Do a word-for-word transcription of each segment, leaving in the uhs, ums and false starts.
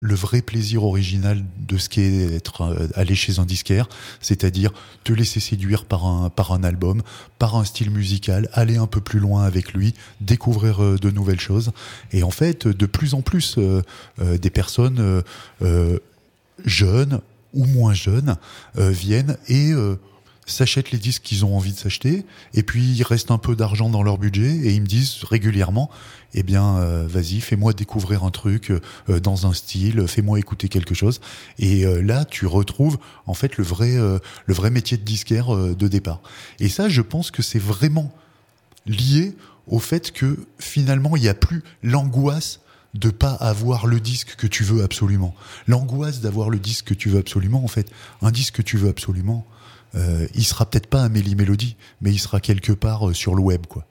le vrai plaisir original de ce qu'est être euh, aller chez un disquaire, c'est-à-dire te laisser séduire par un par un album, par un style musical, aller un peu plus loin avec lui, découvrir euh, de nouvelles choses. Et en fait, de plus en plus, euh, euh, des personnes euh, euh, jeunes ou moins jeunes euh, viennent et euh, s'achètent les disques qu'ils ont envie de s'acheter, et puis il reste un peu d'argent dans leur budget, et ils me disent régulièrement, eh bien, euh, vas-y, fais-moi découvrir un truc euh, dans un style, fais-moi écouter quelque chose. Et euh, là, tu retrouves en fait le vrai, euh, le vrai métier de disquaire euh, de départ. Et ça, je pense que c'est vraiment lié au fait que finalement, il n'y a plus l'angoisse de pas avoir le disque que tu veux absolument. L'angoisse d'avoir le disque que tu veux absolument, en fait, un disque que tu veux absolument, Euh, il sera peut-être pas un Méli-Mélodie, mais il sera quelque part euh, sur le web, quoi.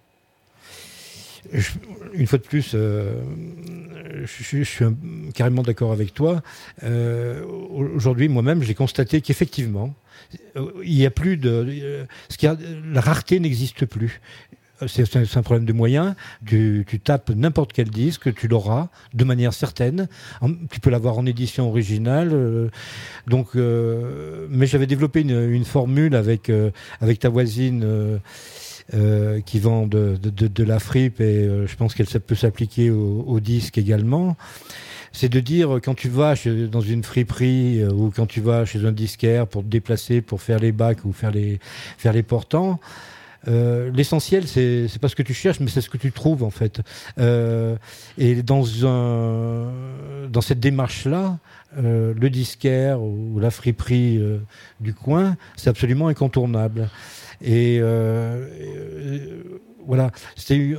Je, une fois de plus, euh, je, je suis un, carrément d'accord avec toi. Euh, aujourd'hui, moi-même, j'ai constaté qu'effectivement, il y a plus de, euh, ce qu'il y a, la rareté n'existe plus. C'est, c'est un problème de moyens. Tu, tu tapes n'importe quel disque, tu l'auras de manière certaine. Tu peux l'avoir en édition originale. Euh, donc, euh, mais j'avais développé une, une formule avec euh, avec ta voisine euh, euh, qui vend de, de, de, de la fripe, et euh, je pense qu'elle peut s'appliquer au, au disque également. C'est de dire, quand tu vas chez, dans une friperie euh, ou quand tu vas chez un disquaire pour te déplacer, pour faire les bacs ou faire les faire les portants. Euh, l'essentiel, c'est, c'est pas ce que tu cherches, mais c'est ce que tu trouves en fait. Euh, et dans un, dans cette démarche-là, euh, le disquaire ou la friperie euh, du coin, c'est absolument incontournable. Et euh, euh, voilà, c'était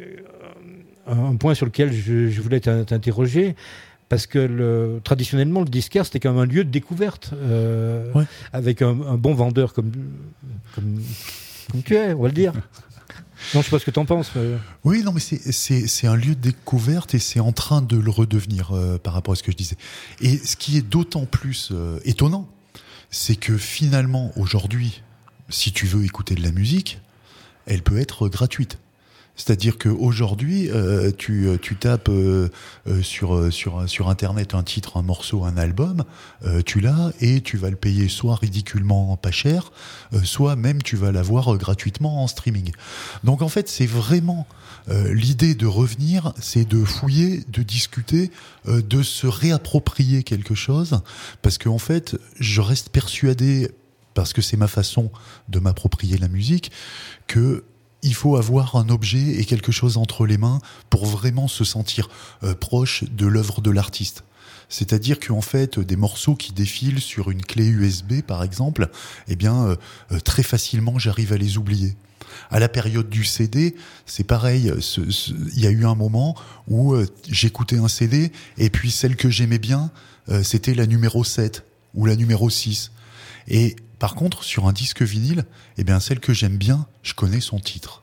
un, un point sur lequel je, je voulais t'interroger. Parce que le, traditionnellement, le disquaire, c'était quand même un lieu de découverte, euh, ouais. Avec un, un bon vendeur comme, comme Comme tu es, on va le dire. Non, je sais pas ce que t'en penses. Mais... Oui, non, mais c'est, c'est, c'est un lieu de découverte, et c'est en train de le redevenir euh, par rapport à ce que je disais. Et ce qui est d'autant plus euh, étonnant, c'est que finalement, aujourd'hui, si tu veux écouter de la musique, elle peut être gratuite. C'est-à-dire qu'aujourd'hui, euh, tu, tu tapes euh, euh, sur, sur, sur Internet un titre, un morceau, un album, euh, tu l'as, et tu vas le payer soit ridiculement pas cher, euh, soit même tu vas l'avoir euh, gratuitement en streaming. Donc en fait, c'est vraiment euh, l'idée de revenir, c'est de fouiller, de discuter, euh, de se réapproprier quelque chose, parce qu'en fait, je reste persuadé, parce que c'est ma façon de m'approprier la musique, que il faut avoir un objet et quelque chose entre les mains pour vraiment se sentir euh, proche de l'œuvre de l'artiste. C'est-à-dire qu'en fait, des morceaux qui défilent sur une clé U S B, par exemple, eh bien, euh, très facilement, j'arrive à les oublier. À la période du C D, c'est pareil. Il y a eu un moment où euh, j'écoutais un C D, et puis celle que j'aimais bien, euh, c'était la numéro sept ou la numéro six. Et par contre, sur un disque vinyle, eh bien, celle que j'aime bien, je connais son titre.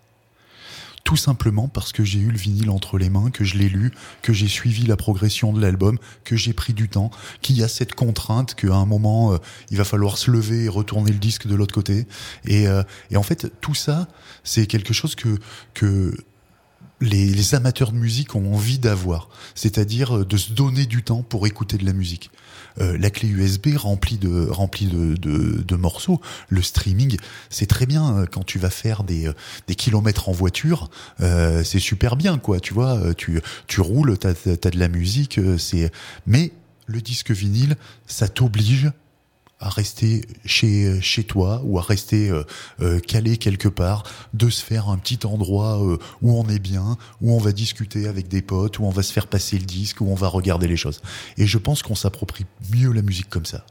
Tout simplement parce que j'ai eu le vinyle entre les mains, que je l'ai lu, que j'ai suivi la progression de l'album, que j'ai pris du temps, qu'il y a cette contrainte qu'à un moment, euh, il va falloir se lever et retourner le disque de l'autre côté. Et, euh, et en fait, tout ça, c'est quelque chose que... que Les, les amateurs de musique ont envie d'avoir, c'est-à-dire de se donner du temps pour écouter de la musique. Euh, la clé U S B remplie de remplie de, de, de morceaux, le streaming, c'est très bien quand tu vas faire des des kilomètres en voiture, euh, c'est super bien, quoi. Tu vois, tu tu roules, t'as t'as de la musique, c'est. Mais le disque vinyle, ça t'oblige à rester chez chez toi, ou à rester euh, euh, calé quelque part, de se faire un petit endroit euh, où on est bien, où on va discuter avec des potes, où on va se faire passer le disque, où on va regarder les choses. Et je pense qu'on s'approprie mieux la musique comme ça.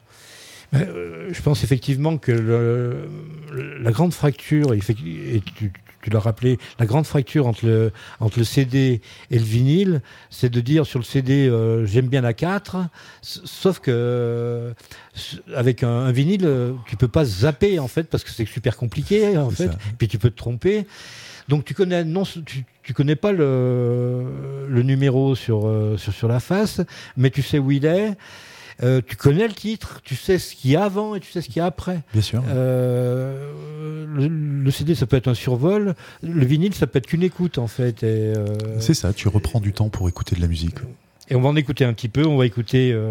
Euh, je pense effectivement que le, la grande fracture, et tu, tu l'as rappelé, la grande fracture entre le, entre le C D et le vinyle, c'est de dire sur le C D, euh, j'aime bien la quatre, sauf que euh, avec un, un vinyle, tu peux pas zapper en fait, parce que c'est super compliqué en c'est fait, ça. Puis tu peux te tromper. Donc tu connais non, tu, tu connais pas le, le numéro sur, euh, sur sur la face, mais tu sais où il est. Euh, tu connais le titre, tu sais ce qu'il y a avant et tu sais ce qu'il y a après. Bien sûr. Euh, le, le C D, ça peut être un survol. Le vinyle, ça peut être qu'une écoute, en fait. Et euh... C'est ça, tu reprends du temps pour écouter de la musique. Et on va en écouter un petit peu. On va écouter. Euh